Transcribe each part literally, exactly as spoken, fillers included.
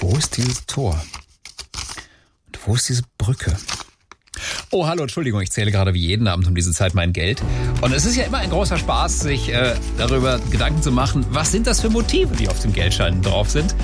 Wo ist dieses Tor? Und wo ist diese Brücke? Oh, hallo, Entschuldigung, ich zähle gerade wie jeden Abend um diese Zeit mein Geld. Und es ist ja immer ein großer Spaß, sich äh, darüber Gedanken zu machen, was sind das für Motive, die auf den Geldscheinen drauf sind.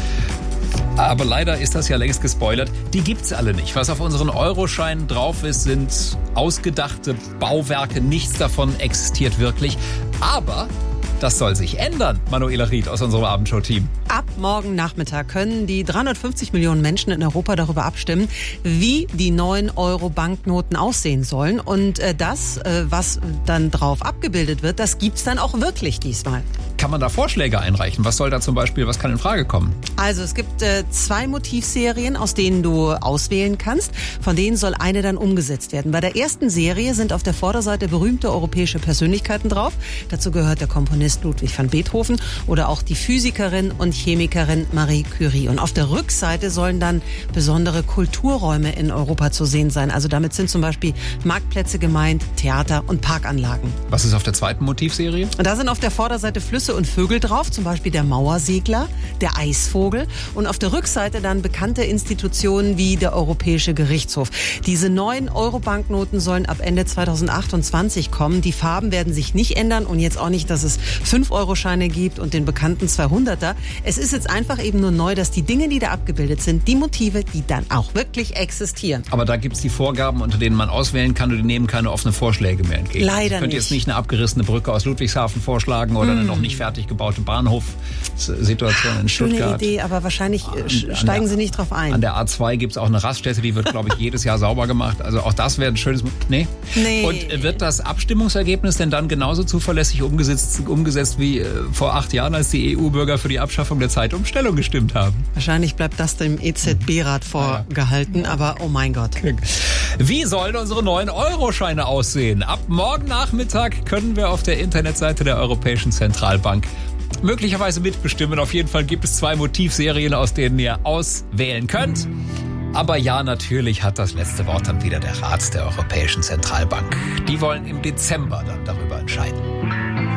Aber leider ist das ja längst gespoilert. Die gibt's alle nicht. Was auf unseren Euroscheinen drauf ist, sind ausgedachte Bauwerke. Nichts davon existiert wirklich. Aber das soll sich ändern, Manuela Ried aus unserem Abendshow-Team. Ab morgen Nachmittag können die dreihundertfünfzig Millionen Menschen in Europa darüber abstimmen, wie die neuen Euro-Banknoten aussehen sollen. Und äh, das, äh, was dann drauf abgebildet wird, das gibt's dann auch wirklich diesmal. Kann man da Vorschläge einreichen? Was soll da zum Beispiel, was kann in Frage kommen? Also es gibt äh, zwei Motivserien, aus denen du auswählen kannst. Von denen soll eine dann umgesetzt werden. Bei der ersten Serie sind auf der Vorderseite berühmte europäische Persönlichkeiten drauf. Dazu gehört der Komponist Ludwig van Beethoven oder auch die Physikerin und Chemikerin Marie Curie. Und auf der Rückseite sollen dann besondere Kulturräume in Europa zu sehen sein. Also damit sind zum Beispiel Marktplätze gemeint, Theater und Parkanlagen. Was ist auf der zweiten Motivserie? Und da sind auf der Vorderseite Flüsse und Vögel drauf, zum Beispiel der Mauersegler, der Eisvogel und auf der Rückseite dann bekannte Institutionen wie der Europäische Gerichtshof. Diese neuen Euro-Banknoten sollen ab Ende zweitausendachtundzwanzig kommen. Die Farben werden sich nicht ändern und jetzt auch nicht, dass es fünf Euro Scheine gibt und den bekannten zweihunderter. Es ist jetzt einfach eben nur neu, dass die Dinge, die da abgebildet sind, die Motive, die dann auch wirklich existieren. Aber da gibt's die Vorgaben, unter denen man auswählen kann und die nehmen keine offenen Vorschläge mehr entgegen. Leider ich könnte nicht. jetzt nicht eine abgerissene Brücke aus Ludwigshafen vorschlagen oder mm. eine noch nicht fertig gebaute Bahnhofssituation in Stuttgart. Schöne Idee, aber wahrscheinlich an, steigen der, Sie nicht drauf ein. An der A zwei gibt's auch eine Raststätte, die wird, glaube ich, jedes Jahr sauber gemacht. Also auch das wäre ein schönes... Nee? Nee. Und wird das Abstimmungsergebnis denn dann genauso zuverlässig umgesetzt, umgesetzt wie äh, vor acht Jahren, als die E U-Bürger für die Abschaffung der Zeitumstellung gestimmt haben? Wahrscheinlich bleibt das dem E Z B-Rat vorgehalten, aber oh mein Gott. Wie sollen unsere neuen Euroscheine aussehen? Ab morgen Nachmittag können wir auf der Internetseite der Europäischen Zentralbank möglicherweise mitbestimmen. Auf jeden Fall gibt es zwei Motivserien, aus denen ihr auswählen könnt. Aber ja, natürlich hat das letzte Wort dann wieder der Rat der Europäischen Zentralbank. Die wollen im Dezember dann darüber entscheiden.